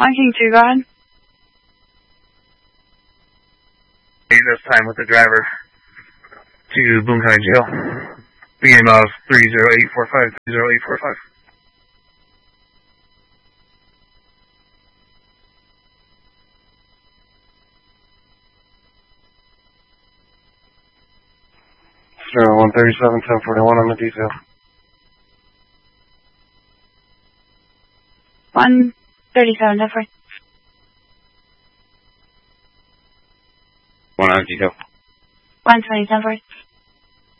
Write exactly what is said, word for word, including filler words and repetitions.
one King two, go ahead. This time with the driver to Boone County Jail. B M of three zero eight four five, three zero eight four five. Zero one thirty-seven, ten forty-one on the detail. one thirty-seven, ten forty. One on detail. one twenty, ten forty.